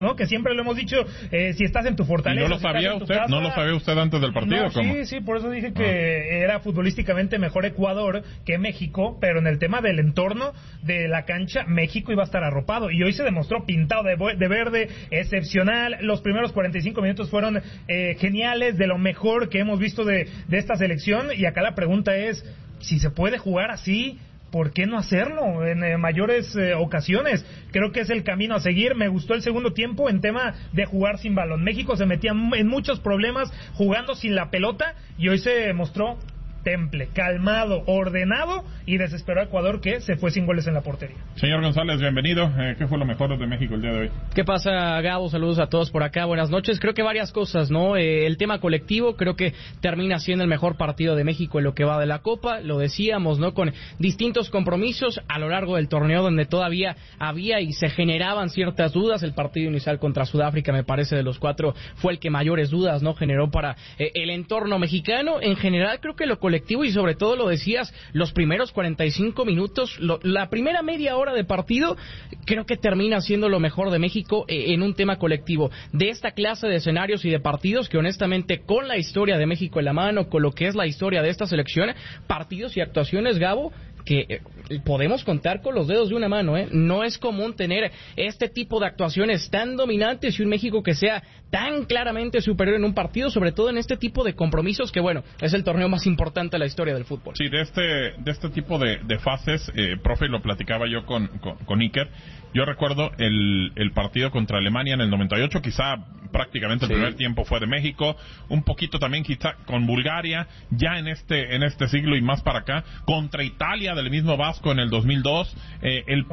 ¿no? Que siempre lo hemos dicho, si estás en tu fortaleza. ¿Y no lo sabía usted? ¿No lo sabía usted antes del partido? No, ¿Cómo? sí, por eso dije que era futbolísticamente mejor Ecuador que México, pero en el tema del entorno de la cancha, México iba a estar arropado, y hoy se demostró pintado de verde, excepcional. Los primeros 45 minutos fueron geniales, de lo mejor que hemos visto de esta selección, y acá la pregunta es, si se puede jugar así, ¿por qué no hacerlo en mayores ocasiones? Creo que es el camino a seguir. Me gustó el segundo tiempo en tema de jugar sin balón. México se metía en muchos problemas jugando sin la pelota, y hoy se mostró temple, calmado, ordenado, y desesperó a Ecuador, que se fue sin goles en la portería. Señor González, bienvenido. ¿Qué fue lo mejor de México el día de hoy? ¿Qué pasa, Gabo? Saludos a todos por acá, buenas noches. Creo que varias cosas, ¿no? El tema colectivo, creo que termina siendo el mejor partido de México en lo que va de la Copa, lo decíamos, ¿no? Con distintos compromisos a lo largo del torneo, donde todavía había y se generaban ciertas dudas. El partido inicial contra Sudáfrica, me parece, de los cuatro, fue el que mayores dudas, ¿no? Generó para el entorno mexicano. En general, creo que lo colectivo, y sobre todo lo decías, los primeros 45 minutos, la primera media hora de partido, creo que termina siendo lo mejor de México en un tema colectivo. De esta clase de escenarios y de partidos que honestamente, con la historia de México en la mano, con lo que es la historia de esta selección, partidos y actuaciones, Gabo, que podemos contar con los dedos de una mano, ¿eh? No es común tener este tipo de actuaciones tan dominantes y un México que sea tan claramente superior en un partido, sobre todo en este tipo de compromisos que, bueno, es el torneo más importante de la historia del fútbol. Sí, de este tipo de fases, profe, lo platicaba yo con Iker. Yo recuerdo el partido contra Alemania en el 98, quizá prácticamente el primer tiempo fue de México, un poquito también quizá con Bulgaria, ya en este siglo y más para acá, contra Italia del mismo Vasco en el 2002, el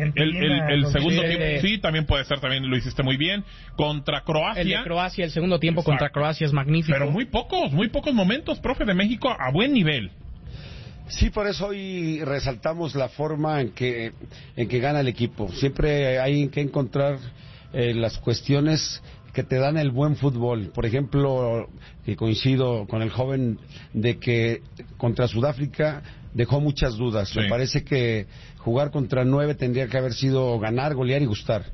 segundo tiempo, sí, también puede ser, también lo hiciste muy bien, contra Croacia. El de Croacia, el segundo tiempo contra Croacia es magnífico. Pero muy pocos momentos, profe, de México a buen nivel. Sí, por eso hoy resaltamos la forma en que gana el equipo. Siempre hay que encontrar las cuestiones que te dan el buen fútbol. Por ejemplo, coincido con el joven de que contra Sudáfrica dejó muchas dudas. Sí. Me parece que jugar contra 9 tendría que haber sido ganar, golear y gustar.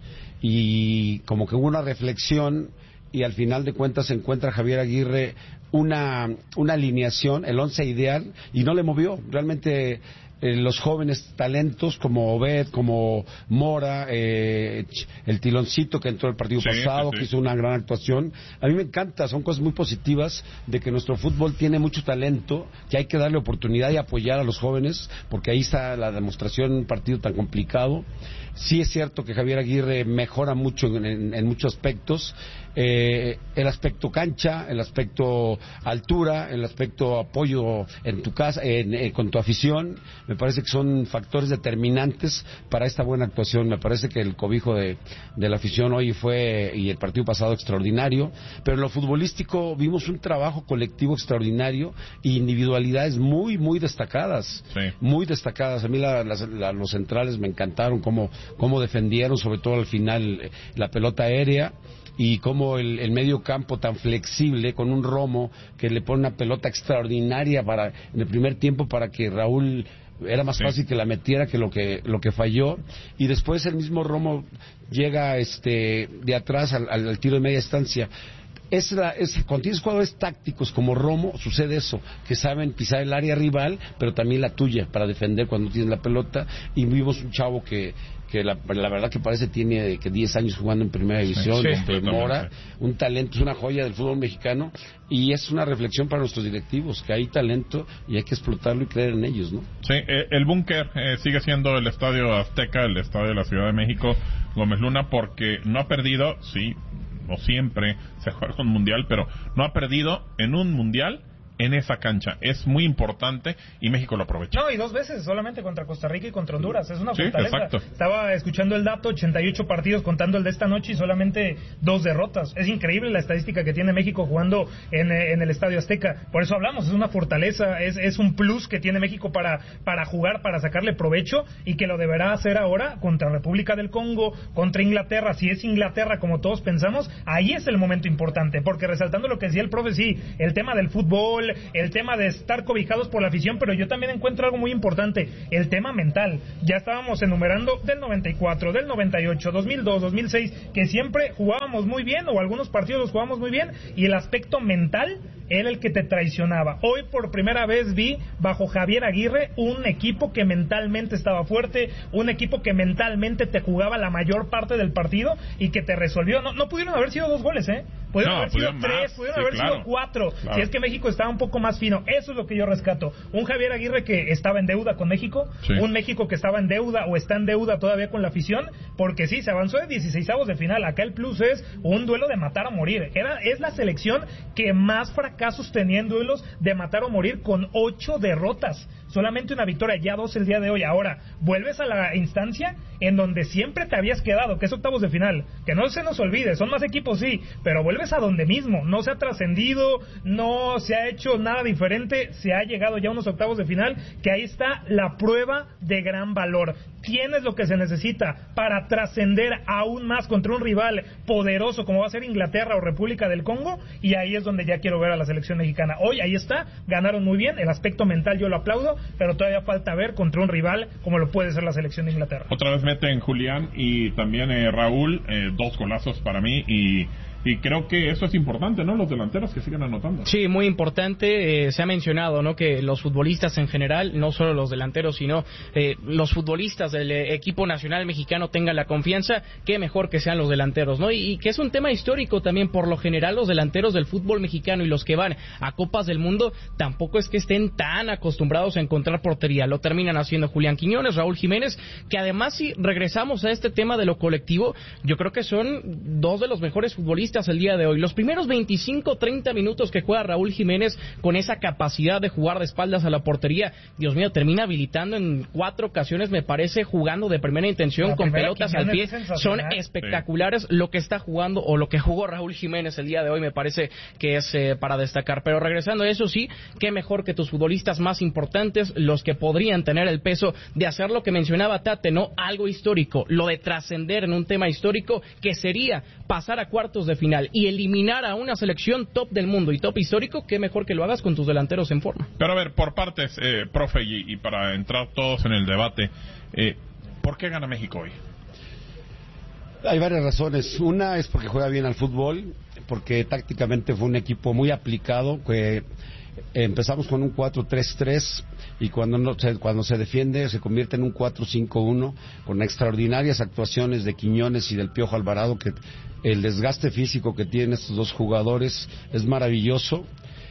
Y como que hubo una reflexión, y al final de cuentas se encuentra Javier Aguirre una alineación, el 11 ideal, y no le movió. Realmente los jóvenes talentos como Obed, como Mora, el Tiloncito que entró el partido pasado, que hizo una gran actuación. A mí me encanta, son cosas muy positivas de que nuestro fútbol tiene mucho talento, que hay que darle oportunidad y apoyar a los jóvenes, porque ahí está la demostración en un partido tan complicado. Sí es cierto que Javier Aguirre mejora mucho en muchos aspectos, el aspecto cancha, el aspecto altura, el aspecto apoyo en tu casa, con tu afición. Me parece que son factores determinantes para esta buena actuación. Me parece que el cobijo de la afición hoy fue, y el partido pasado, extraordinario, pero en lo futbolístico vimos un trabajo colectivo extraordinario y individualidades muy, muy destacadas, muy destacadas. A mí los centrales me encantaron cómo defendieron, sobre todo al final, la pelota aérea, y como el medio campo tan flexible, con un Romo que le pone una pelota extraordinaria en el primer tiempo para que Raúl era más fácil que la metiera que lo que falló, y después el mismo Romo llega de atrás al tiro de media distancia. Cuando tienes jugadores tácticos como Romo, sucede eso, que saben pisar el área rival, pero también la tuya, para defender cuando tienes la pelota. Y vimos un chavo que la verdad que parece tiene 10 años jugando en primera división, Mora, un talento, es una joya del fútbol mexicano, y es una reflexión para nuestros directivos, que hay talento y hay que explotarlo y creer en ellos, ¿no? Sí, el búnker sigue siendo el Estadio Azteca, el Estadio de la Ciudad de México, Gómez Luna, porque no ha perdido, no siempre se juega un mundial, pero no ha perdido en un mundial en esa cancha. Es muy importante y México lo aprovecha. No, y 2 veces solamente contra Costa Rica y contra Honduras. Es una fortaleza. Exacto. Estaba escuchando el dato, 88 partidos contando el de esta noche y solamente 2 derrotas. Es increíble la estadística que tiene México jugando en el Estadio Azteca. Por eso hablamos, es una fortaleza, es un plus que tiene México para jugar, para sacarle provecho, y que lo deberá hacer ahora contra República del Congo, contra Inglaterra. Si es Inglaterra como todos pensamos, ahí es el momento importante, porque resaltando lo que decía el profe, el tema del fútbol, fútbol, el tema de estar cobijados por la afición, pero yo también encuentro algo muy importante, el tema mental. Ya estábamos enumerando del 94, del 98, 2002, 2006, que siempre jugábamos muy bien, o algunos partidos los jugábamos muy bien, y el aspecto mental era el que te traicionaba. Hoy por primera vez vi bajo Javier Aguirre un equipo que mentalmente estaba fuerte, un equipo que mentalmente te jugaba la mayor parte del partido y que te resolvió. No pudieron haber sido 2 goles, pudieron haber sido 3, pudieron haber sido 4, si es que México estaba un poco más fino. Eso es lo que yo rescato. Un Javier Aguirre que estaba en deuda con México, un México que estaba en deuda o está en deuda todavía con la afición, porque sí, se avanzó de 16avos de final. Acá el plus es un duelo de matar o morir. Es la selección que más fracasos tenía en duelos de matar o morir, con 8 derrotas. Solamente una victoria, ya 2 el día de hoy. Ahora, vuelves a la instancia en donde siempre te habías quedado, que es octavos de final. Que no se nos olvide, son más equipos, sí, pero vuelves a donde mismo. No se ha trascendido, no se ha hecho nada diferente, se ha llegado ya a unos octavos de final, que ahí está la prueba de gran valor. Tienes lo que se necesita para trascender aún más contra un rival poderoso como va a ser Inglaterra o República del Congo, y ahí es donde ya quiero ver a la selección mexicana. Hoy ahí está, ganaron muy bien, el aspecto mental yo lo aplaudo, pero todavía falta ver contra un rival como lo puede ser la selección de Inglaterra. Otra vez meten Julián y también Raúl, 2 golazos para mí, y creo que eso es importante, ¿no? Los delanteros que sigan anotando. Sí, muy importante. Se ha mencionado, ¿no?, que los futbolistas en general, no solo los delanteros, sino los futbolistas del equipo nacional mexicano tengan la confianza, que mejor que sean los delanteros, ¿no? Y que es un tema histórico también. Por lo general, los delanteros del fútbol mexicano y los que van a Copas del Mundo tampoco es que estén tan acostumbrados a encontrar portería. Lo terminan haciendo Julián Quiñones, Raúl Jiménez, que además, si regresamos a este tema de lo colectivo, yo creo que son 2 de los mejores futbolistas el día de hoy. Los primeros 25-30 minutos que juega Raúl Jiménez con esa capacidad de jugar de espaldas a la portería, Dios mío, termina habilitando en 4 ocasiones, me parece, jugando de primera intención con pelotas al pie. Son espectaculares lo que está jugando o lo que jugó Raúl Jiménez el día de hoy, me parece que es para destacar. Pero regresando a eso, sí, qué mejor que tus futbolistas más importantes, los que podrían tener el peso de hacer lo que mencionaba Tate, ¿no? Algo histórico, lo de trascender en un tema histórico, que sería pasar a cuartos de final y eliminar a una selección top del mundo y top histórico. Qué mejor que lo hagas con tus delanteros en forma. Pero a ver, por partes, profe, y para entrar todos en el debate, ¿por qué gana México hoy? Hay varias razones. Una es porque juega bien al fútbol, porque tácticamente fue un equipo muy aplicado, que empezamos con un 4-3-3 y cuando se defiende se convierte en un 4-5-1 con extraordinarias actuaciones de Quiñones y del Piojo Alvarado, que el desgaste físico que tienen estos 2 jugadores es maravilloso.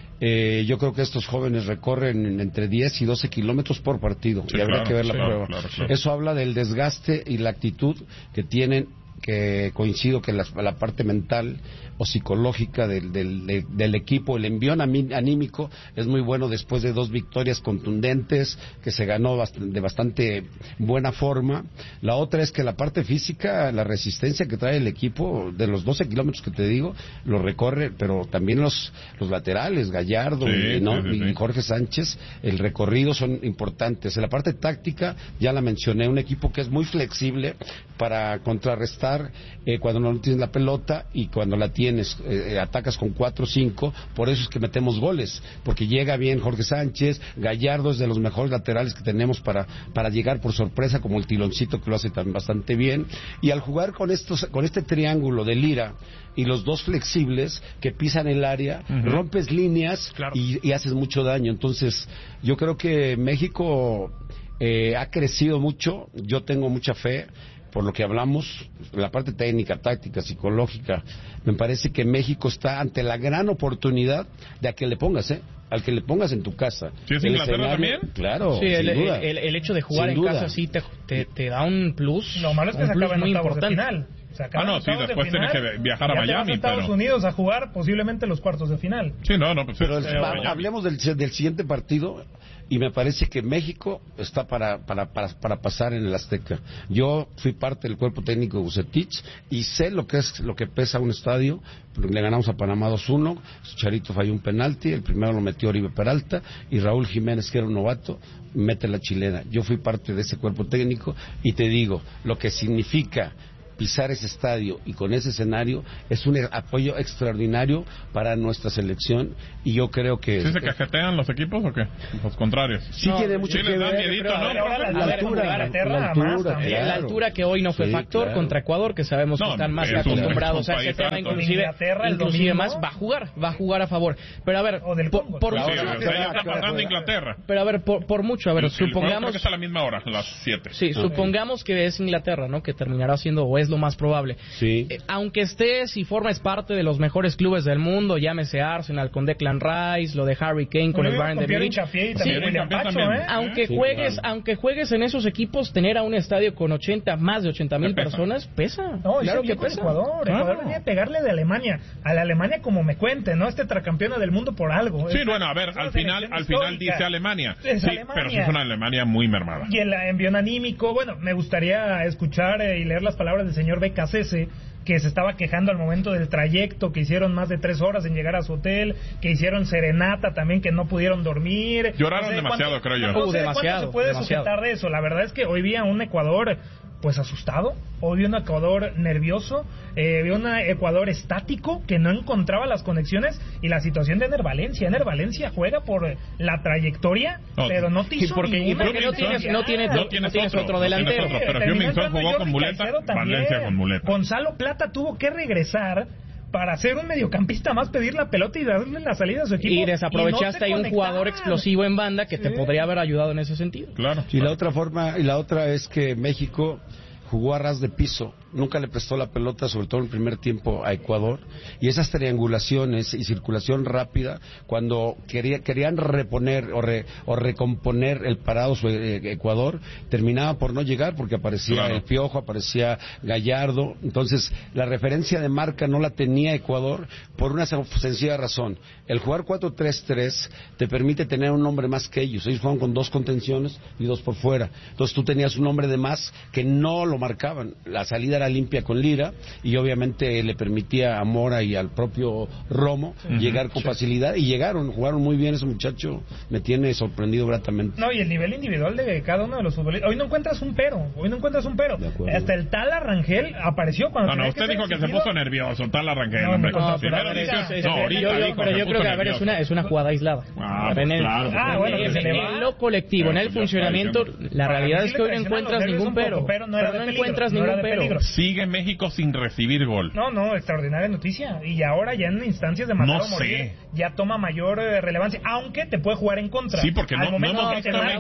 Yo creo que estos jóvenes recorren entre 10 y 12 kilómetros por partido, y habría que ver la prueba. Claro. Eso habla del desgaste y la actitud que tienen, que coincido que la parte mental o psicológica del equipo, el envión anímico es muy bueno después de 2 victorias contundentes que se ganó de bastante buena forma. La otra es que la parte física, la resistencia que trae el equipo, de los 12 kilómetros que te digo, lo recorre, pero también los laterales, Gallardo y Jorge Sánchez, el recorrido son importantes. En la parte táctica, ya la mencioné, un equipo que es muy flexible para contrarrestar cuando no tienes la pelota, y cuando la tienes atacas con 4-5, por eso es que metemos goles, porque llega bien Jorge Sánchez. Gallardo es de los mejores laterales que tenemos para llegar por sorpresa, como el Tiloncito, que lo hace también bastante bien. Y al jugar con este triángulo de Lira y los 2 flexibles que pisan el área, rompes líneas, claro, y haces mucho daño. Entonces yo creo que México ha crecido mucho. Yo tengo mucha fe por lo que hablamos, la parte técnica, táctica, psicológica. Me parece que México está ante la gran oportunidad de a que le pongas, al que le pongas en tu casa. ¿Sí es Inglaterra también? Claro, sí, sin duda. El hecho de jugar en casa sí te da un plus. Lo malo es que se acaba en octavos de final. Sí, después tienes que viajar a Miami. A Estados Unidos a jugar posiblemente los cuartos de final. Sí, pero hablemos del siguiente partido. Y me parece que México está para pasar en el Azteca. Yo fui parte del cuerpo técnico de Bucetich y sé lo que pesa un estadio. Le ganamos a Panamá 2-1, Chicharito falló un penalti, el primero lo metió Oribe Peralta, y Raúl Jiménez, que era un novato, mete la chilena. Yo fui parte de ese cuerpo técnico y te digo lo que significa pisar ese estadio y con ese escenario es un apoyo extraordinario para nuestra selección, y yo creo que... ¿Sí se cajetean los equipos o qué? Los contrarios. Sí, tiene mucho sí que les da ver. miedito, ¿no? La altura que hoy no fue factor contra Ecuador, que sabemos que están más acostumbrados a ese tema, inclusive más, va a jugar a favor. Pero a ver, por mucho, ya está pasando Inglaterra. Pero a ver, por mucho, a ver, supongamos... Creo que está a la misma hora, las 7. Sí, supongamos que es Inglaterra, ¿no? Que terminará siendo, o es lo más probable. Sí. Aunque estés y formes parte de los mejores clubes del mundo, llámese Arsenal con Declan Rice, lo de Harry Kane con el Bayern de Múnich. Aunque juegues en esos equipos, tener a un estadio con más de 80,000 personas pesa. No, claro que pesa. Ecuador venía a pegarle de Alemania, a la Alemania como me cuente, ¿no? Tracampeona del mundo por algo. Sí, bueno, a ver, al final dice Alemania. Sí, pero sí es una Alemania muy mermada. Y el envión anímico, bueno, me gustaría escuchar y leer las palabras del señor Becasese, que se estaba quejando al momento del trayecto, que hicieron más de 3 horas en llegar a su hotel, que hicieron serenata también, que no pudieron dormir. Lloraron demasiado, creo yo. ¿Cuánto se puede sujetar de eso? La verdad es que hoy vi a un Ecuador pues asustado, hoy vi un Ecuador nervioso, vi un Ecuador estático que no encontraba las conexiones, y la situación de Ener Valencia. Ener Valencia juega por la trayectoria, pero no te hizo ninguna. ¿Y por qué no tienes otro delantero? Pero Heung-min Son jugó con muleta, Valencia con muleta. Gonzalo Plata tuvo que regresar para ser un mediocampista más, pedir la pelota y darle la salida a su equipo. Y desaprovechaste ahí un jugador explosivo en banda que te podría haber ayudado en ese sentido. Claro. Y la otra es que México jugó a ras de piso, nunca le prestó la pelota, sobre todo en el primer tiempo, a Ecuador, y esas triangulaciones y circulación rápida, cuando querían reponer o recomponer el parado Ecuador, terminaba por no llegar, porque aparecía el Piojo, aparecía Gallardo. Entonces la referencia de marca no la tenía Ecuador por una sencilla razón: el jugar 4-3-3 te permite tener un hombre más que ellos juegan con 2 contenciones y 2 por fuera, entonces tú tenías un hombre de más que no lo marcaban. La salida era limpia con Lira, y obviamente le permitía a Mora y al propio Romo llegar con facilidad, y jugaron muy bien. Ese muchacho me tiene sorprendido gratamente. No, y el nivel individual de cada uno de los futbolistas, hoy no encuentras un pero. Hasta el Tala Rangel apareció cuando usted dijo que se puso nervioso, Tala Rangel. Pero yo creo que, a ver, es una jugada aislada. En lo colectivo, en el funcionamiento, la realidad es que hoy no encuentras ningún pero. Sigue México sin recibir gol. No, extraordinaria noticia. Y ahora ya en instancias de matar o morir, ya toma mayor relevancia, aunque te puede jugar en contra. Sí, porque no hemos visto a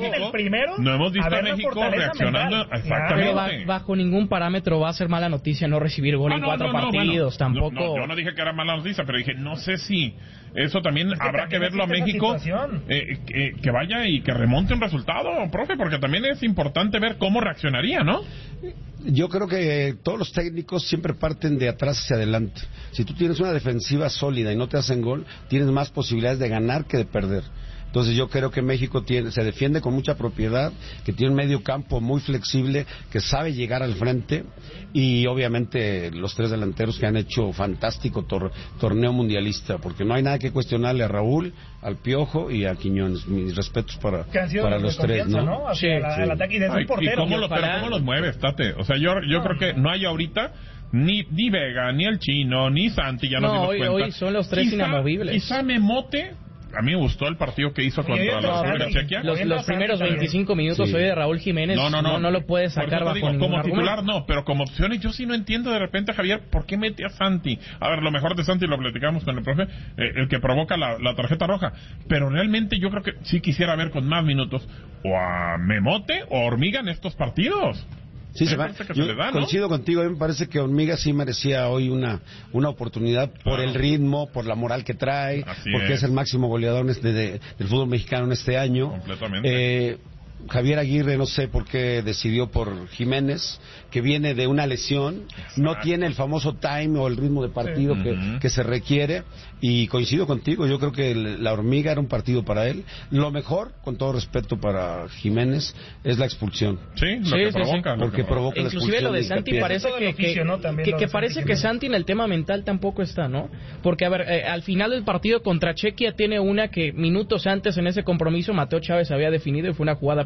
México reaccionando exactamente. Pero bajo ningún parámetro va a ser mala noticia no recibir gol en 4 partidos, tampoco. Yo no dije que era mala noticia, pero dije, no sé si eso también habrá que verlo a México, que vaya y que remonte un resultado, profe, porque también es importante ver cómo reaccionaría, ¿no? Yo creo que todos los técnicos siempre parten de atrás hacia adelante. Si tú tienes una defensiva sólida y no te hacen gol, tienes más posibilidades de ganar que de perder. Entonces yo creo que México se defiende con mucha propiedad, que tiene un medio campo muy flexible, que sabe llegar al frente, y obviamente los 3 delanteros que han hecho fantástico torneo mundialista, porque no hay nada que cuestionarle a Raúl, al Piojo y a Quiñones. Mis respetos para los 3, ¿no? Sí. Al ataque y desde un portero. ¿Cómo los mueves, Tate? O sea, yo creo que no hay ahorita ni Vega, ni el Chino, ni Santi, ya nos dimos cuenta. Hoy son los 3 inamovibles. Quizá Memote. A mí me gustó el partido que hizo contra la República Chequia. Los primeros 25 minutos hoy de Raúl Jiménez no lo puedes sacar bajo ningún como argumento. titular no, pero como opciones yo sí no entiendo de repente, Javier, ¿por qué mete a Santi? A ver, lo mejor de Santi lo platicamos con el profe, el que provoca la tarjeta roja, pero realmente yo creo que sí quisiera ver con más minutos o a Memote o a Hormiga en estos partidos. Sí, coincido contigo. A mí me parece que Hormiga sí merecía hoy una oportunidad por el ritmo, por la moral que trae, porque es el máximo goleador del fútbol mexicano en este año. Completamente. Javier Aguirre, no sé por qué decidió por Jiménez, que viene de una lesión. Exacto. No tiene el famoso time o el ritmo de partido que se requiere, y coincido contigo. Yo creo que la Hormiga era un partido para él. Lo mejor, con todo respeto para Jiménez, es la expulsión. Porque provoca la expulsión. Inclusive lo de Santi parece que parece que Santi en el tema mental tampoco está, ¿no? Porque, a ver, al final del partido contra Chequia tiene una que minutos antes en ese compromiso Mateo Chávez había definido, y fue una jugada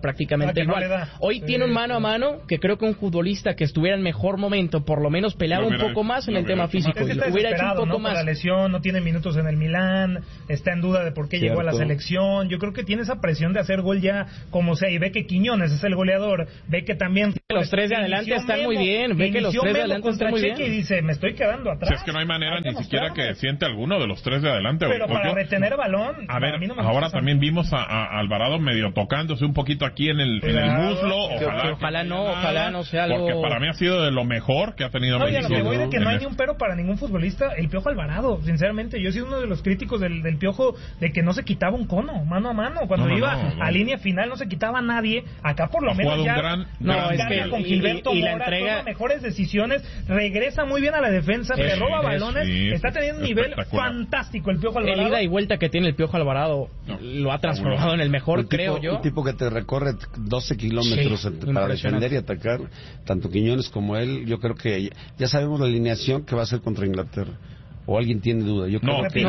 prácticamente igual. Hoy tiene un mano a mano que creo que un futbolista que estuviera en mejor momento, por lo menos peleaba un poco más en el tema físico. Es que está hubiera hecho un poco más. Por la lesión, no tiene minutos en el Milán, está en duda de por qué llegó a la selección. Yo creo que tiene esa presión de hacer gol ya como sea, y ve que Quiñones es el goleador, ve que también los tres de adelante están muy bien, ve que los tres de adelante están muy bien. Y dice, me estoy quedando atrás. Si es que no hay manera ni siquiera que siente alguno de los tres de adelante. Pero para retener balón, a ver, ahora también vimos a Alvarado medio tocándose un poquito aquí en el muslo. Ojalá no sea algo. Porque para mí ha sido de lo mejor que ha tenido México. Y a lo que voy de que no hay ni un pero para ningún futbolista, el Piojo Alvarado, sinceramente, yo he sido uno de los críticos del Piojo de que no se quitaba un cono, mano a mano, cuando iba a línea final no se quitaba a nadie. Acá por lo menos ya con Gilberto Mora, la entrega, toma mejores decisiones, regresa muy bien a la defensa, te roba balones, está teniendo un nivel fantástico el Piojo Alvarado. El ida y vuelta que tiene el Piojo Alvarado lo ha transformado en el mejor, creo yo. Un tipo que te recorre 12 kilómetros para defender y atacar, tanto Quiñones como él. Yo creo que ya sabemos la alineación que va a ser contra Inglaterra. ¿O alguien tiene duda? Yo creo que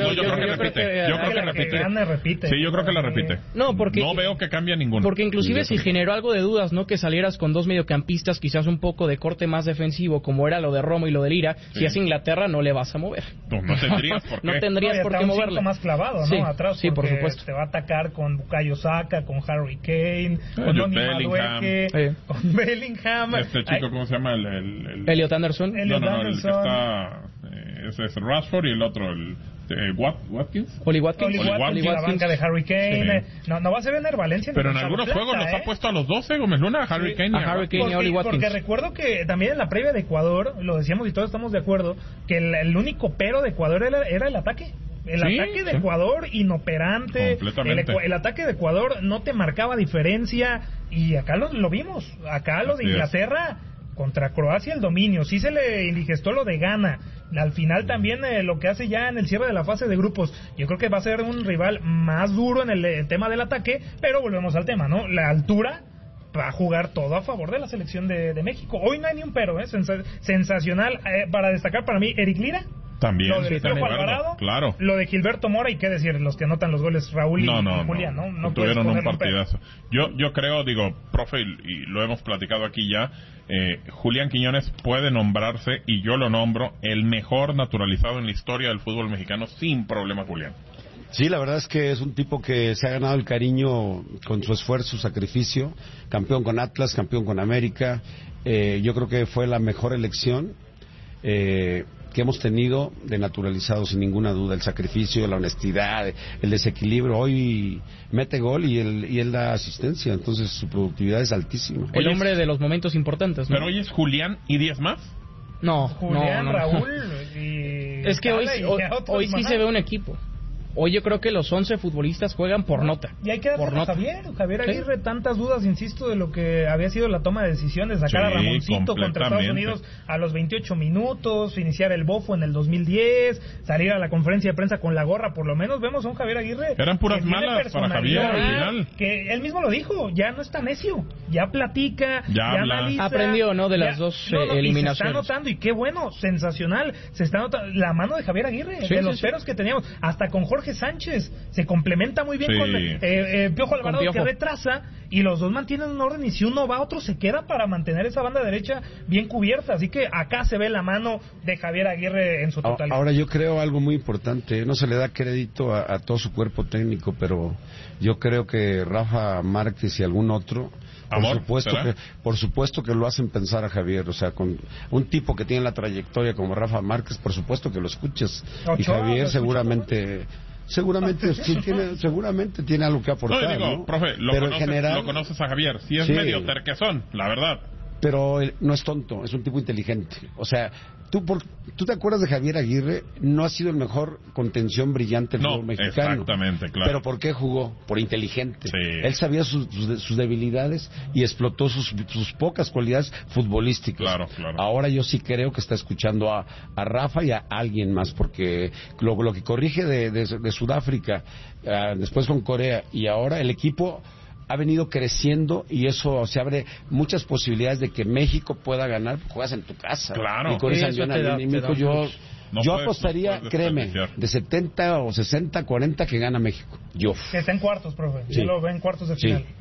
repite. Sí, yo creo que la repite. No, porque no veo que cambie ninguno. Porque inclusive si generó algo de dudas, ¿no? Que salieras con dos mediocampistas quizás un poco de corte más defensivo, como era lo de Romo y lo de Lira. Si es Inglaterra, no le vas a mover. No tendrías por qué. No tendrías por qué moverle. Más clavado, ¿no? Sí, atrás, sí, por supuesto. Te va a atacar con Bukayo Saka, con Harry Kane, con Donny Madueke, con Bellingham. Este chico, ¿cómo se llama? Elliot Anderson. El que está... Ese es Rashford y el otro, Watkins. Oli Watkins. La banca de Harry Kane. Sí. No va a ser Ener Valencia. Pero en algunos juegos los ha puesto a los 12, Gómez Luna, a Harry Kane y Oli Watkins. Porque recuerdo que también en la previa de Ecuador, lo decíamos y todos estamos de acuerdo, que el único pero de Ecuador era el ataque. El ataque de Ecuador inoperante, el ataque de Ecuador no te marcaba diferencia, y acá lo vimos. Acá lo de Inglaterra contra Croacia, el dominio, sí se le indigestó lo de Ghana. Al final también lo que hace ya en el cierre de la fase de grupos, yo creo que va a ser un rival más duro en el tema del ataque, pero volvemos al tema, ¿no? La altura va a jugar todo a favor de la selección de México. Hoy no hay ni un pero, sensacional. Para destacar para mí, Eric Lira. También, lo del Piojo Alvarado, claro. Lo de Gilberto Mora, y qué decir, los que anotan los goles, Raúl y Julián, ¿no? Tuvieron un partidazo. Yo creo, profe, y lo hemos platicado aquí ya, Julián Quiñones puede nombrarse, y yo lo nombro, el mejor naturalizado en la historia del fútbol mexicano, sin problema, Julián. Sí, la verdad es que es un tipo que se ha ganado el cariño con su esfuerzo, su sacrificio, campeón con Atlas, campeón con América. Yo creo que fue la mejor elección que hemos tenido de naturalizado, sin ninguna duda. El sacrificio, la honestidad, el desequilibrio. Hoy mete gol y él da asistencia, entonces su productividad es altísima. El hombre de los momentos importantes, ¿no? Pero hoy es Julián y 10 más. No, Julián, Raúl y... Es que hoy sí se ve un equipo. Hoy yo creo que los 11 futbolistas juegan por nota. Y hay que darle a Javier Aguirre, tantas dudas, insisto, de lo que había sido la toma de decisiones, sacar a Ramoncito contra Estados Unidos a los 28 minutos, iniciar el bofo en el 2010, salir a la conferencia de prensa con la gorra. Por lo menos vemos a un Javier Aguirre. Eran puras malas para Javier al final. Que él mismo lo dijo, ya no está necio, ya platica, ya analiza. Aprendió, ¿no? De las dos eliminaciones. Se está notando, y qué bueno, sensacional, se está notando la mano de Javier Aguirre, de los peros que teníamos, hasta con Jorge Sánchez, se complementa muy bien con Piojo Alvarado, que retrasa, y los dos mantienen un orden, y si uno va, otro se queda para mantener esa banda derecha bien cubierta. Así que acá se ve la mano de Javier Aguirre en su totalidad. Ahora, yo creo algo muy importante, no se le da crédito a todo su cuerpo técnico, pero yo creo que Rafa Márquez y algún otro, por supuesto que lo hacen pensar a Javier. O sea, con un tipo que tiene la trayectoria como Rafa Márquez, por supuesto que lo escuchas. Y Javier seguramente tiene algo que aportar. ¿no? Profe, en general, lo conoces a Javier, sí es medio terquezón, la verdad. Pero no es tonto, es un tipo inteligente. O sea, ¿tú te acuerdas de Javier Aguirre? No ha sido el mejor contención brillante del fútbol mexicano. Exactamente, claro. ¿Pero por qué jugó? Por inteligente. Sí. Él sabía sus debilidades y explotó sus pocas cualidades futbolísticas. Claro. Ahora yo sí creo que está escuchando a Rafa y a alguien más, porque lo que corrige de Sudáfrica, después con Corea, y ahora el equipo ha venido creciendo, y eso se abre muchas posibilidades de que México pueda ganar. Juegas en tu casa. Claro. Y con esa anímico yo apostaría, créeme, de 70 o 60, 40 que gana México. Que está en cuartos, profe. Sí. Yo lo veo en cuartos de final.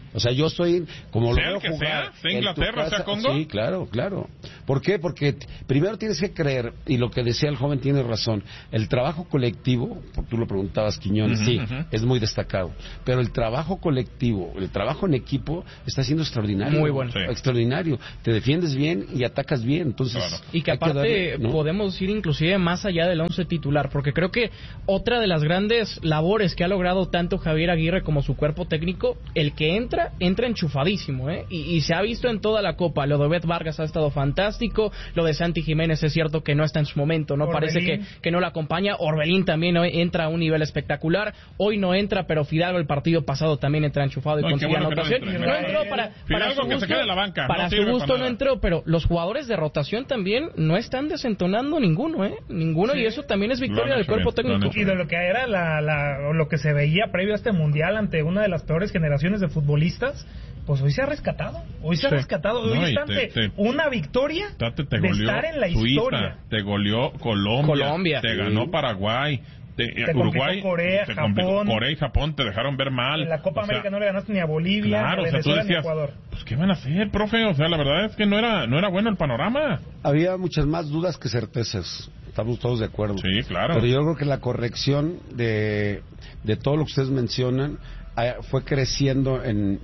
O sea, yo soy, como sea lo veo el que jugar... sea Inglaterra, sea Congo. Sí, claro. ¿Por qué? Porque primero tienes que creer, y lo que decía el joven tiene razón, el trabajo colectivo, tú lo preguntabas, Quiñones, es muy destacado, pero el trabajo colectivo, el trabajo en equipo está siendo extraordinario. Muy bueno. Sí. Extraordinario. Te defiendes bien y atacas bien, entonces... Claro. Y que aparte podemos ir inclusive más allá del 11 titular, porque creo que otra de las grandes labores que ha logrado tanto Javier Aguirre como su cuerpo técnico, el que entra enchufadísimo, y se ha visto en toda la Copa. Lo de Obed Vargas ha estado fantástico, lo de Santi Jiménez es cierto que no está en su momento, no Orbelín. parece que no la acompaña. Orbelín también entra a un nivel espectacular, hoy no entra, pero Fidalgo el partido pasado también entra enchufado y consiguió anotación. No entró para Fidalgo su que gusto, se quede en la banca, para no su sirve gusto para no nada. entró, pero los jugadores de rotación también no están desentonando ninguno, ninguno, y eso también es victoria del cuerpo técnico. Y de lo que era lo que se veía previo a este mundial ante una de las peores generaciones de futbolistas, pues hoy se ha rescatado. Hoy está ante una victoria Te de goleó estar en la Suiza, historia. te goleó Colombia. Te ganó Paraguay. Uruguay, Corea, Japón. Corea y Japón te dejaron ver mal. En la Copa América no le ganaste ni a Bolivia, claro, ni a Venezuela, ni a Ecuador. Pues ¿qué van a hacer, profe? O sea, la verdad es que no era bueno el panorama. Había muchas más dudas que certezas. Estamos todos de acuerdo. Sí, claro. Pero yo creo que la corrección de todo lo que ustedes mencionan fue creciendo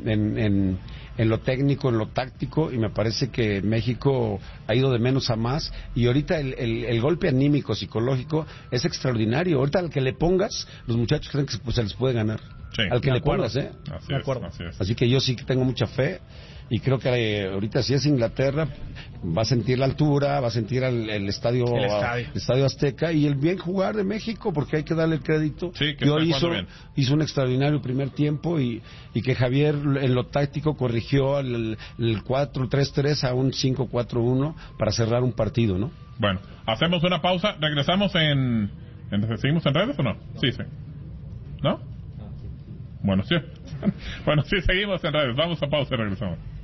en lo técnico, en lo táctico, y me parece que México ha ido de menos a más, y ahorita el golpe anímico, psicológico es extraordinario. Ahorita al que le pongas, los muchachos creen que se les puede ganar. Sí, al que le pongas, Así que yo sí que tengo mucha fe, y creo que ahorita si es Inglaterra va a sentir la altura, va a sentir el estadio Azteca, y el bien jugar de México, porque hay que darle el crédito. Sí, que y hoy hizo un extraordinario primer tiempo, y que Javier en lo táctico corrigió el 4-3-3 a un 5-4-1 para cerrar un partido, ¿no? Bueno, hacemos una pausa, regresamos ¿seguimos en redes o no? Sí. ¿No? Bueno, sí. Bueno, sí, seguimos en redes. Vamos a pausa y regresamos.